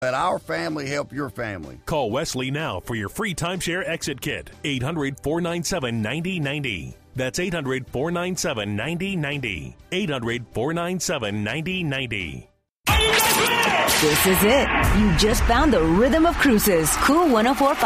Let our family help your family. Call Wesley now for your free timeshare exit kit. 800-497-9090. That's 800-497-9090. 800-497-9090. This is it. You just found the rhythm of cruises. Cool 104.5.